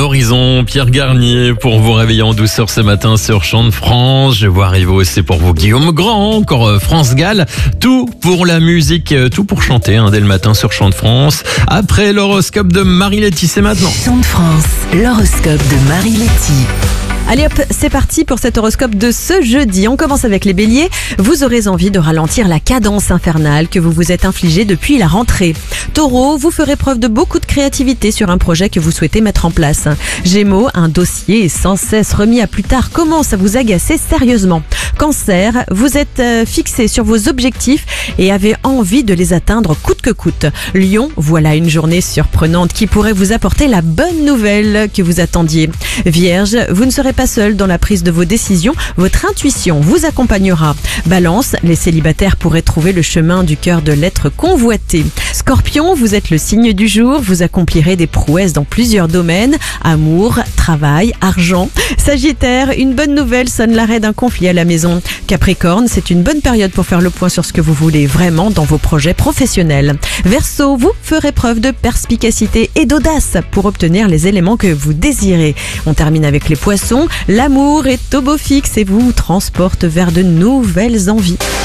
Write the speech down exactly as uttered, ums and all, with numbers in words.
l'horizon. Pierre Garnier pour vous réveiller en douceur ce matin sur Chant de France. Je vois arriver aussi pour vous Guillaume Grand, encore France Gall. Tout pour la musique, tout pour chanter hein, dès le matin sur Chant de France. Après l'horoscope de Marie-Letty, c'est maintenant. Chant de France, l'horoscope de Marie-Letty. Allez hop, c'est parti pour cet horoscope de ce jeudi. On commence avec les béliers. Vous aurez envie de ralentir la cadence infernale que vous vous êtes infligée depuis la rentrée. Taureau, vous ferez preuve de beaucoup de créativité sur un projet que vous souhaitez mettre en place. Gémeaux, un dossier sans cesse remis à plus tard commence à vous agacer sérieusement. Cancer, vous êtes euh, fixé sur vos objectifs et avez envie de les atteindre coûte que coûte. Lion, voilà une journée surprenante qui pourrait vous apporter la bonne nouvelle que vous attendiez. Vierge, vous ne serez pas seul dans la prise de vos décisions, votre intuition vous accompagnera. Balance, les célibataires pourraient trouver le chemin du cœur de l'être convoité. Scorpion, vous êtes le signe du jour, vous accomplirez des prouesses dans plusieurs domaines, amour, travail, argent. Sagittaire, une bonne nouvelle sonne l'arrêt d'un conflit à la maison. Capricorne, c'est une bonne période pour faire le point sur ce que vous voulez vraiment dans vos projets professionnels. Verseau, vous ferez preuve de perspicacité et d'audace pour obtenir les éléments que vous désirez. On termine avec les poissons. L'amour est au beau fixe et vous transporte vers de nouvelles envies.